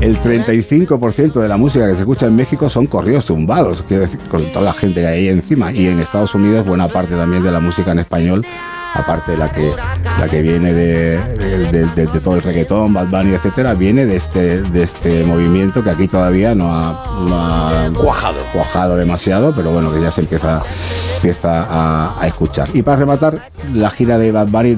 El 35% de la música que se escucha en México son corridos tumbados, quiero decir, con toda la gente que hay ahí encima. Y en Estados Unidos, buena parte también de la música en español, aparte de la que viene de todo el reggaetón, Bad Bunny, etcétera, viene de este movimiento que aquí todavía no ha cuajado demasiado, pero bueno, que ya se empieza a escuchar. Y para rematar, la gira de Bad Bunny